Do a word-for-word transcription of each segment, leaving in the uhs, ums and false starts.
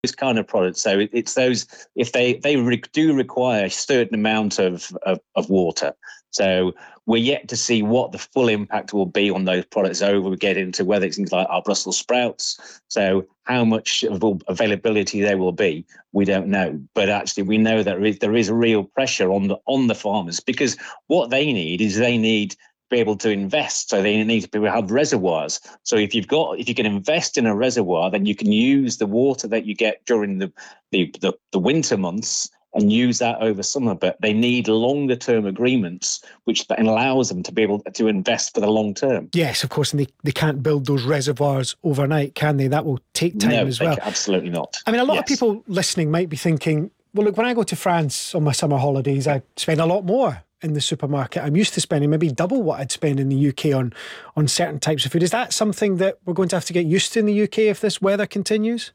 those kind of products. So it's those, if they, they re- do require a certain amount of, of, of water. So we're yet to see what the full impact will be on those products over we get into whether it's things like our Brussels sprouts. So how much availability there will be, we don't know. But actually, we know that there is, there is a real pressure on the on the farmers, because what they need is they need to be able to invest. So they need to be able to have reservoirs. So if you've got, if you can invest in a reservoir, then you can use the water that you get during the the, the, the winter months and use that over summer. But they need longer term agreements, which allows them to be able to invest for the long term. Yes, of course, and they, they can't build those reservoirs overnight, can they? That will take time no, as well. Can, absolutely not. I mean, a lot yes. of people listening might be thinking, well, look, when I go to France on my summer holidays, I spend a lot more in the supermarket. I'm used to spending maybe double what I'd spend in the U K on, on certain types of food. Is that something that we're going to have to get used to in the U K if this weather continues?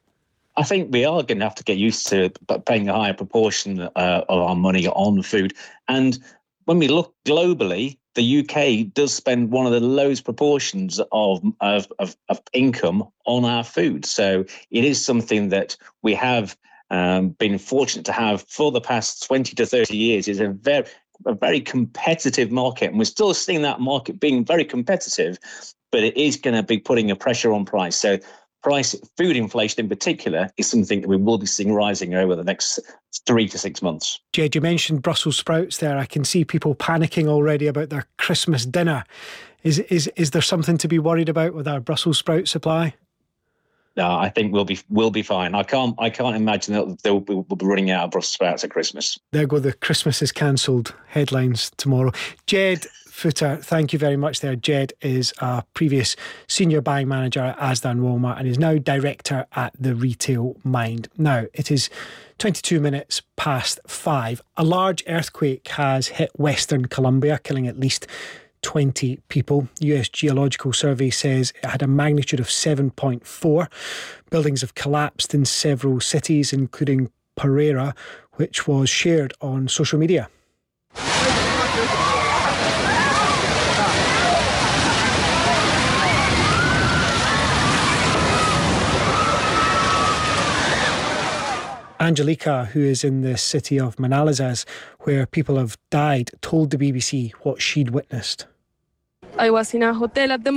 I think we are going to have to get used to paying a higher proportion uh, of our money on food. And when we look globally, the U K does spend one of the lowest proportions of, of, of, of income on our food. So it is something that we have um, been fortunate to have for the past twenty to thirty years. It's a very, a very competitive market. And we're still seeing that market being very competitive, but it is going to be putting a pressure on price. So price, food inflation in particular, is something that we will be seeing rising over the next three to six months. Jed, you mentioned Brussels sprouts there. I can see people panicking already about their Christmas dinner. Is is is there something to be worried about with our Brussels sprout supply? No, I think we'll be we'll be fine. I can't I can't imagine that they'll be, we'll be running out of Brussels sprouts at Christmas. There go the Christmas is cancelled headlines tomorrow. Jed Footer, thank you very much there. Jed is a previous senior buying manager at Asda and Walmart and is now director at the Retail Mind. Now, it is twenty-two minutes past five. A large earthquake has hit Western Colombia, killing at least twenty people. U S Geological Survey says it had a magnitude of seven point four. Buildings have collapsed in several cities, including Pereira, which was shared on social media. Angelica, who is in the city of Manalizas, where people have died, told the B B C what she'd witnessed. I was in a hotel at the